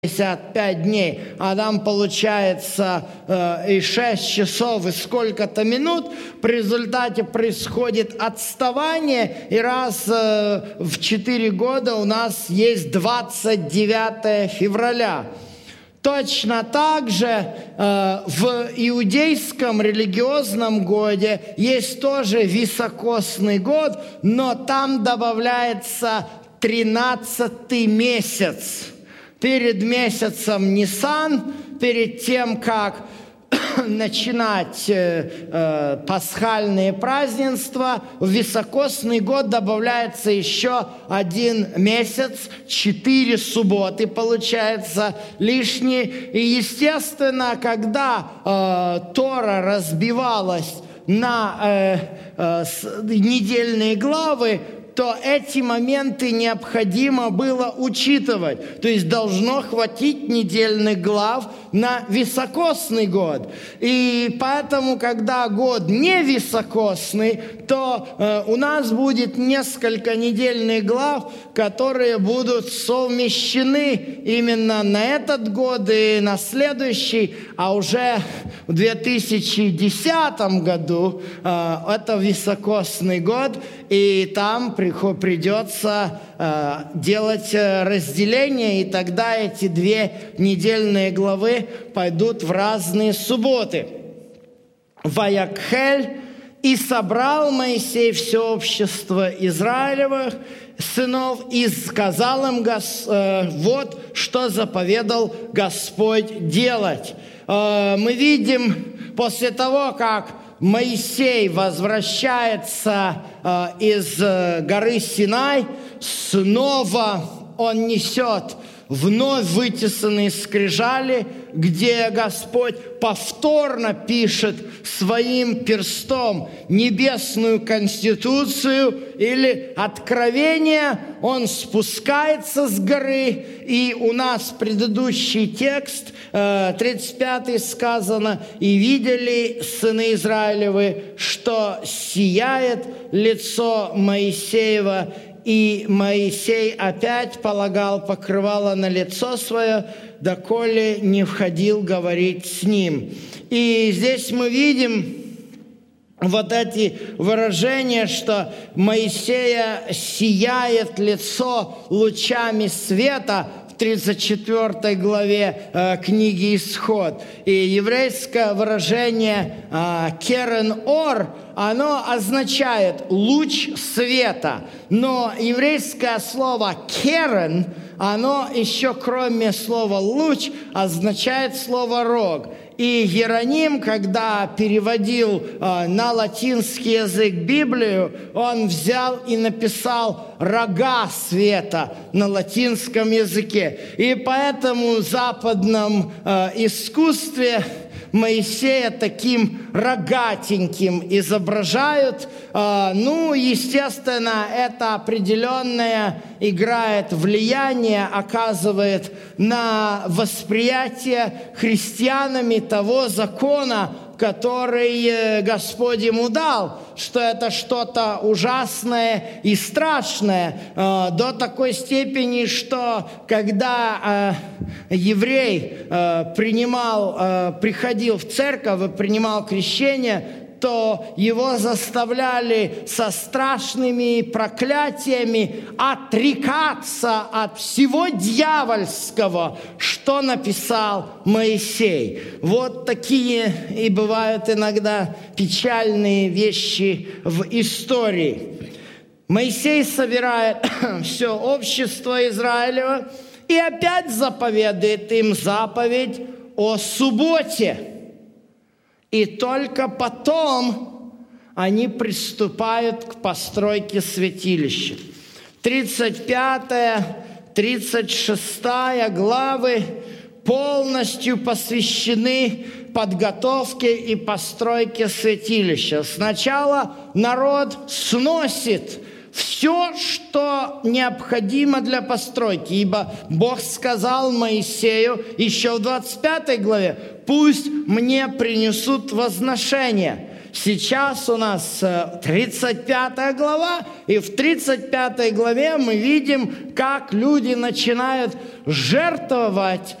55 дней, а там получается и 6 часов, и сколько-то минут, в результате происходит отставание, и раз в 4 года у нас есть 29 февраля. Точно так же в иудейском религиозном годе есть тоже високосный год, но там добавляется 13-й месяц. Перед месяцем Нисан, перед тем, как начинать пасхальные празднества, в високосный год добавляется еще 1 месяц, 4 субботы, получается, лишние. И, естественно, когда Тора разбивалась на недельные главы, то эти моменты необходимо было учитывать. То есть должно хватить недельных глав на високосный год. И поэтому, когда год не високосный, то у нас будет несколько недельных глав, которые будут совмещены именно на этот год и на следующий, а уже в 2010 году это високосный год, и там придется делать разделение, и тогда эти 2 недельные главы пойдут в разные субботы. «Ваякхель, и собрал Моисей все общество Израилевых сынов, и сказал им, вот что заповедал Господь делать». Мы видим, после того, как Моисей возвращается из горы Синай, снова он несет вновь вытесанные скрижали, где Господь повторно пишет своим перстом небесную конституцию или откровение. Он спускается с горы, и у нас предыдущий текст, 35 сказано: «И видели сыны Израилевы, что сияет лицо Моисеева, и Моисей опять полагал покрывало на лицо свое, доколе не входил говорить с ним». И здесь мы видим вот эти выражения, что Моисея сияет лицо лучами света в 34 главе книги «Исход». И еврейское выражение «керен ор», оно означает «луч света». Но еврейское слово «керен», оно еще кроме слова «луч» означает слово «рог». И Иероним, когда переводил на латинский язык Библию, он взял и написал «рога света» на латинском языке. И поэтому в западном искусстве Моисея таким рогатеньким изображают. Естественно, это определенное играет влияние, оказывает на восприятие христианами того закона, который Господь ему дал, что это что-то ужасное и страшное, до такой степени, что когда еврей приходил в церковь и принимал крещение, то его заставляли со страшными проклятиями отрекаться от всего дьявольского, что написал Моисей. Вот такие и бывают иногда печальные вещи в истории. Моисей собирает все общество Израилева и опять заповедует им заповедь о субботе. И только потом они приступают к постройке святилища. 35-36 главы полностью посвящены подготовке и постройке святилища. Сначала народ сносит все, что необходимо для постройки, ибо Бог сказал Моисею еще в 25 главе: «Пусть мне принесут возношение». Сейчас у нас 35 глава, и в 35 главе мы видим, как люди начинают жертвовать